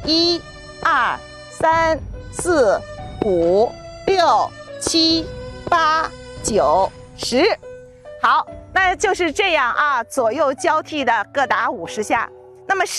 1、2、3、4、5、6、7、8、9、10。好，那就是这样啊，左右交替的各打50下。那么